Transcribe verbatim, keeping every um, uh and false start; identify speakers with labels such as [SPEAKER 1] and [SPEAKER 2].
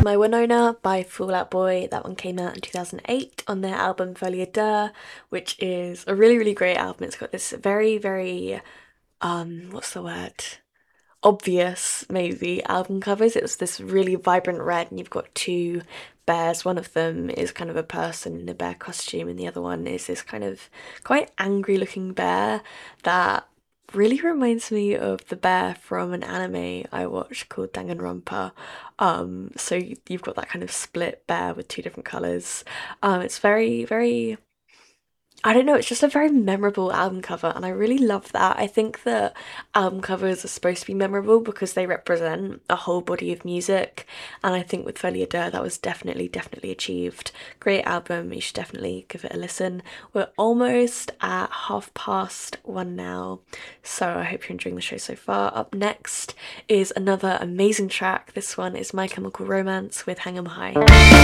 [SPEAKER 1] My Winona by Fall Out Boy. That one came out in two thousand eight on their album Folie à Deux, which is a really, really great album. It's got this very, very, um, what's the word? Obvious, maybe, album covers. It's this really vibrant red, and you've got two bears. One of them is kind of a person in a bear costume, and the other one is this kind of quite angry looking bear that really reminds me of the bear from an anime I watched called Danganronpa. Um, so you've got that kind of split bear with two different colours. Um, it's very, very I don't know, it's just a very memorable album cover, and I really love that. I think that album covers are supposed to be memorable because they represent a whole body of music, and I think with Folie à Deux that was definitely, definitely achieved. Great album, you should definitely give it a listen. We're almost at half past one now, so I hope you're enjoying the show so far. Up next is another amazing track. This one is My Chemical Romance with Hang 'em High.